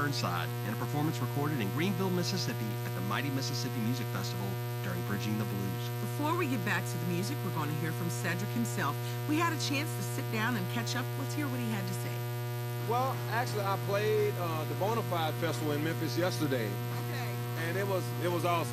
Burnside in a performance recorded in Greenville, Mississippi at the Mighty Mississippi Music Festival during Bridging the Blues. Before we get back to the music, we're going to hear from Cedric himself. We had a chance to sit down and catch up. Let's hear what he had to say. Well, actually, I played the Bonafide Festival in Memphis yesterday, Okay. and it was awesome.